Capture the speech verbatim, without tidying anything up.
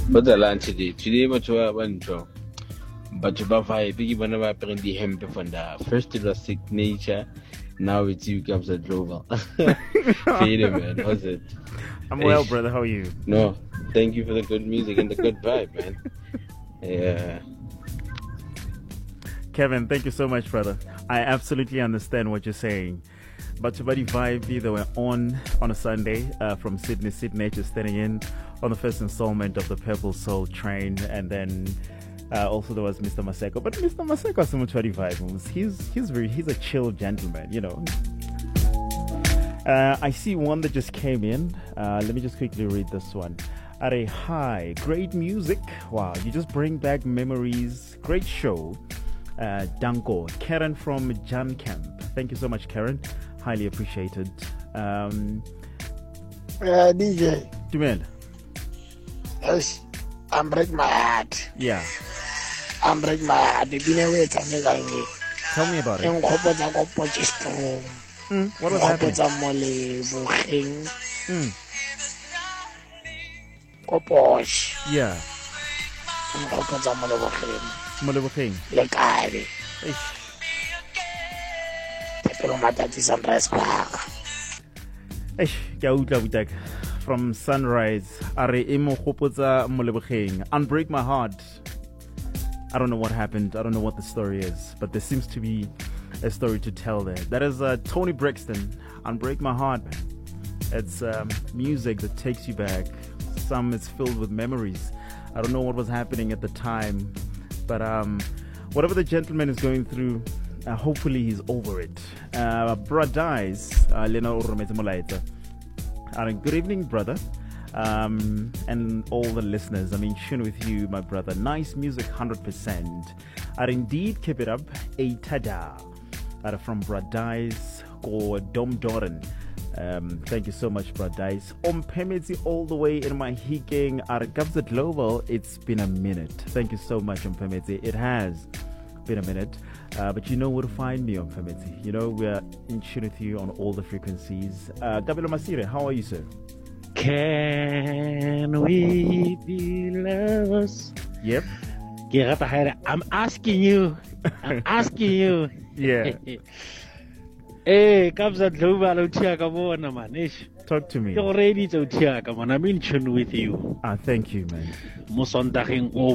But the lunch today, today much one job. But you buy big one of the hemp from the first it was signature, now it's you comes a global. Fade man, how's it? I'm well, brother. How are you? No, thank you for the good music and the good vibe, man. Yeah. Kevin, thank you so much, brother. I absolutely understand what you're saying. But to Buddy Vibe, they were on on a Sunday uh, from Sydney, Sydney, just standing in on the first installment of the Purple Soul Train, and then uh, also there was Mister Maseko. But Mister Maseko, so much Buddy Vibe, he's he's very he's a chill gentleman, you know. Uh, I see one that just came in. Uh, let me just quickly read this one. At a high, great music. Wow, you just bring back memories. Great show. Uh, Danko, Karen from Jan Camp. Thank you so much, Karen. Highly appreciated. Um, uh, D J. Dumel. Yes, I'm break my heart. Yeah. I'm break my heart. Tell me about it. Mm, what was happening? Mm. Yeah. Molebokeng. Lekare. Tepelo matati sunrise park. Eish, ke a utlwa butak. From Sunrise, are e mo gopotsa Molebokeng. Unbreak my heart. I don't know what happened. I don't know what the story is, but there seems to be a story to tell there. That is uh, Tony Braxton. Unbreak my heart. It's um, music that takes you back. Some is filled with memories. I don't know what was happening at the time. But um, whatever the gentleman is going through, uh, hopefully he's over it. Uh, Brad Dies, uh, good evening, brother. Um, and all the listeners, I'm in tune with you, my brother. Nice music, one hundred percent. Are indeed keep it up. A tada. Are from Brad Dies, or Dom Doran. Um, thank you so much, Brad Dice. Om Pemezi all the way in my hiking at Gabza Global. It's been a minute. Thank you so much, Om Pemezi. It has been a minute. Uh, but you know where to find me, Om Pemezi. You know, we're in tune with you on all the frequencies. Uh, Gabilo Masire, how are you, sir? Can we be lovers? Yep. I'm asking you. I'm asking you. Yeah. Hey, comes at Global Utiaga, man. Talk to me. You're ready to Utiaga, man. I'm in tune with you. Ah, thank you, man. Musondaring